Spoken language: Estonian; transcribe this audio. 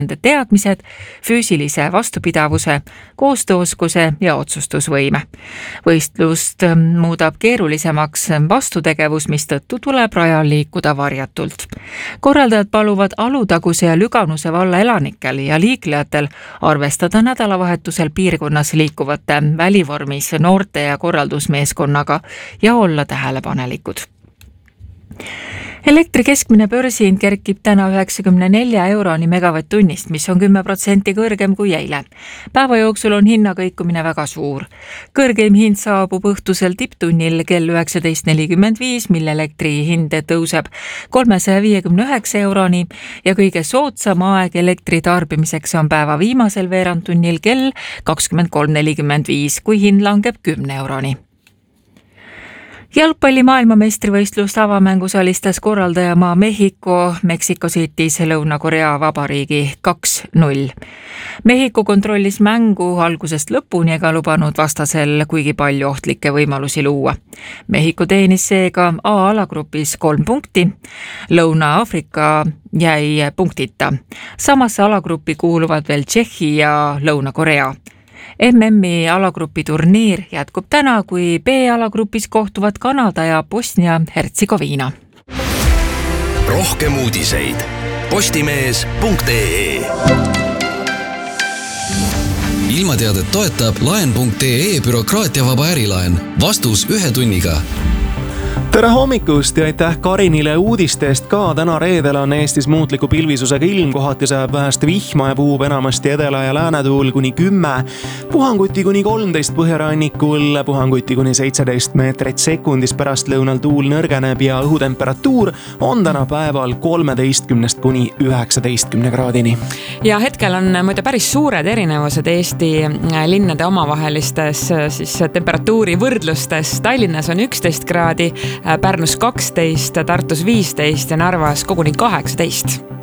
teadmised, füüsilise vastupidavuse, koostööoskuse ja otsustusvõime. Võistlust muudab keerulisemaks vastutegevus, mistõttu tuleb rajal liikuda varjatult. Korraldajad paluvad Alutaguse ja Lüganuse valla elanikel ja liiklejatel arvestada nädalavahetusel piirkonnas liikuvate välivormis noorte ja korraldusmeeskonnaga ja olla tähelepanelikud. Elektri keskmine börsihind kerkib täna 94 euroni megavatt-tunnist, mis on 10% kõrgem kui eile. Päeva jooksul on hinnakõikumine väga suur. Kõrgeim hind saabub õhtusel tipptunnil kell 19.45, mil elektri hind tõuseb 359 euroni ja kõige soodsam aeg elektri tarbimiseks on päeva viimasel veerandtunnil kell 23.45, kui hind langeb 10 euroni. Jalgpalli maailmameistrivõistlust avamängus alistas korraldajamaa Mehhiko Mexico City's Lõuna-Korea vabariigi 2-0. Mehhiko kontrollis mängu algusest lõpuni ega lubanud vastasel kuigi palju ohtlikke võimalusi luua. Mehhiko teenis seega A-alagrupis 3 punkti, Lõuna-Aafrika jäi punktita. Samasse alagruppi kuuluvad veel Tšehhi ja Lõuna-Korea. MM-i alagrupi turniir jätkub täna, kui B-alagrupis kohtuvad Kanada ja Bosnia-Hertsegoviina. Rohkem uudiseid postimees.ee. Ilmateadet toetab laen.ee bürokraatiavaba ärilaen. Vastus 1 tunniga. Tere hommikust ja aitäh Karinile uudistest ka. Täna reedel on Eestis muutliku pilvisusega ilm, kohati sajab vähest vihma ja puhub enamasti edela- ja läänetuul kuni 10, puhanguti kuni 13 põhjarannikul, puhanguti kuni 17 meetrit sekundis, pärastlõunal tuul nõrgeneb ja õhutemperatuur on täna päeval 13 kuni 19 kraadini. Ja hetkel on muide päris suured erinevused Eesti linnade omavahelistes siis temperatuuri võrdlustes. Tallinnas on 11 kraadi, Pärnus 12, Tartus 15 ja Narvas koguni 18.